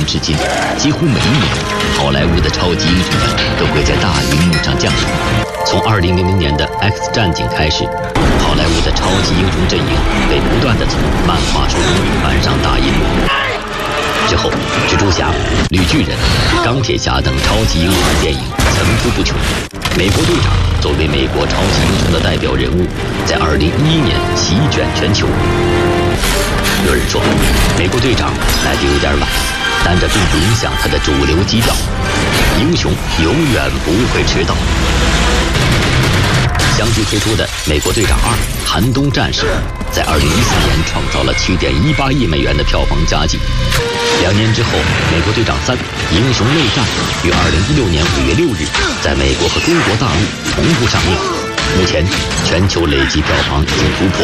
至今，几乎每一年，好莱坞的超级英雄们都会在大荧幕上降临。从2000年的《X 战警》开始，好莱坞的超级英雄阵营被不断地从漫画书中搬上大荧幕。之后，蜘蛛侠、绿巨人、钢铁侠等超级英雄电影层出不穷。美国队长作为美国超级英雄的代表人物，在2011年席卷全球。有人说，美国队长来得有点晚，但这并不影响他的主流基调。英雄永远不会迟到。相继推出的《美国队长2：寒冬战士》在2014年创造了7.18亿美元的票房佳绩。2年之后，《美国队长3：英雄内战》于2016年5月6日在美国和中国大陆同步上映。目前，全球累计票房已经突破